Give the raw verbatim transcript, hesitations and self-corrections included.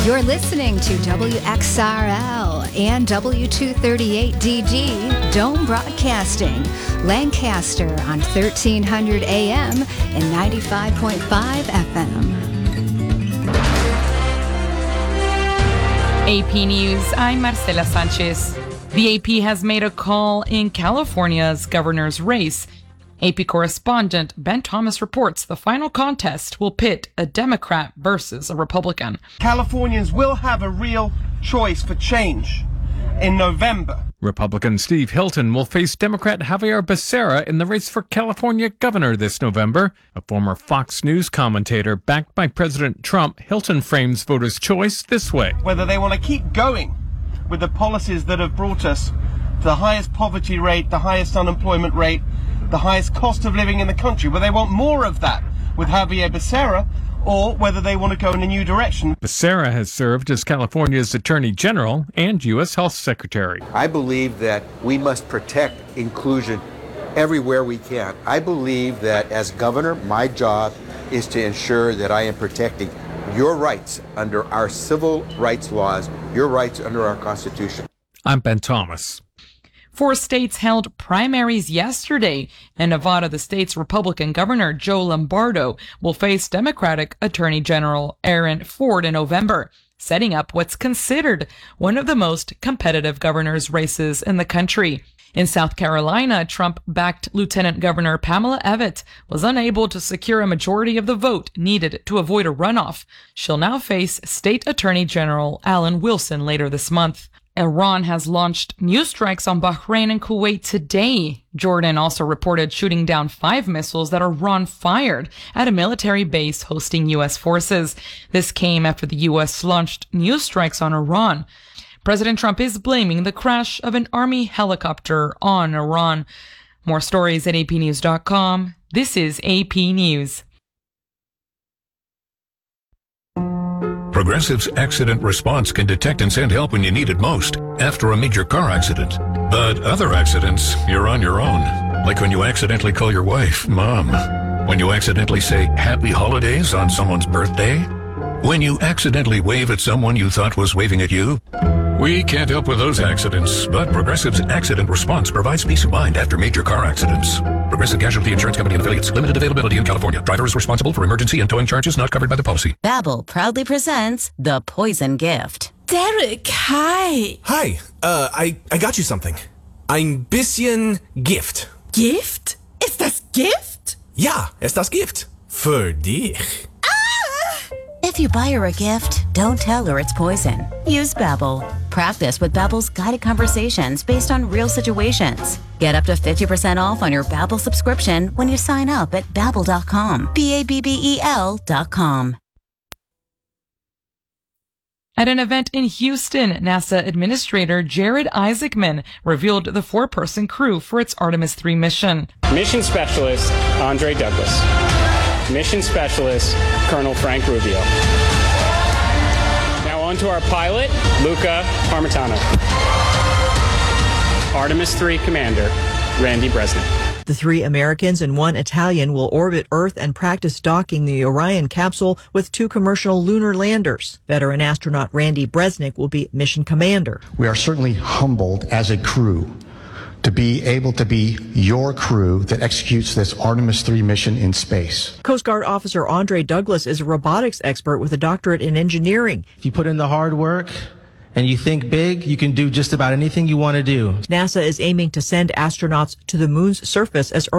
You're listening to W X R L and W two thirty-eight D G, Dome Broadcasting, Lancaster on thirteen hundred A M and ninety-five point five F M. A P News, I'm Marcela Sanchez. The A P has made a call in California's governor's race. A P correspondent Ben Thomas reports the final contest will pit a Democrat versus a Republican. Californians will have a real choice for change in November. Republican Steve Hilton will face Democrat Javier Becerra in the race for California governor this November. A former Fox News commentator backed by President Trump, Hilton frames voters' choice this way. Whether they want to keep going with the policies that have brought us to the highest poverty rate, the highest unemployment rate, the highest cost of living in the country, whether they want more of that with Javier Becerra, or whether they want to go in a new direction. Becerra has served as California's Attorney General and U S Health Secretary. I believe that we must protect inclusion everywhere we can. I believe that as governor, my job is to ensure that I am protecting your rights under our civil rights laws, your rights under our Constitution. I'm Ben Thomas. Four states held primaries yesterday. In Nevada, the state's Republican governor, Joe Lombardo, will face Democratic Attorney General Aaron Ford in November, setting up what's considered one of the most competitive governor's races in the country. In South Carolina, Trump-backed Lieutenant Governor Pamela Evette was unable to secure a majority of the vote needed to avoid a runoff. She'll now face State Attorney General Alan Wilson later this month. Iran has launched new strikes on Bahrain and Kuwait today. Jordan also reported shooting down five missiles that Iran fired at a military base hosting U S forces. This came after the U S launched new strikes on Iran. President Trump is blaming the crash of an army helicopter on Iran. More stories at A P news dot com. This is A P News. Progressive's accident response can detect and send help when you need it most after a major car accident. But other accidents, you're on your own. Like when you accidentally call your wife Mom. When you accidentally say Happy Holidays on someone's birthday. When you accidentally wave at someone you thought was waving at you. We can't help with those accidents, but Progressive's accident response provides peace of mind after major car accidents. Progressive Casualty Insurance Company and affiliates. Limited availability in California. Driver is responsible for emergency and towing charges not covered by the policy. Babbel proudly presents The Poison Gift. Derek, hi. Hi. Uh, I, I got you something. Ein bisschen Gift. Gift? Ist das Gift? Ja, ist das Gift. Für dich. If you buy her a gift, don't tell her it's poison. Use Babbel. Practice with Babbel's guided conversations based on real situations. Get up to fifty percent off on your Babbel subscription when you sign up at babbel dot com. B A B B E L dot com. At an event in Houston, NASA Administrator Jared Isaacman revealed the four-person crew for its Artemis three mission. Mission Specialist Andre Douglas. Mission Specialist Colonel Frank Rubio. Now on to our pilot, Luca Parmitano. Artemis three Commander, Randy Bresnik. The three Americans and one Italian will orbit Earth and practice docking the Orion capsule with two commercial lunar landers. Veteran astronaut Randy Bresnik will be mission commander. We are certainly humbled as a crew to be able to be your crew that executes this Artemis three mission in space. Coast Guard officer Andre Douglas is a robotics expert with a doctorate in engineering. If you put in the hard work and you think big, you can do just about anything you want to do. NASA is aiming to send astronauts to the moon's surface as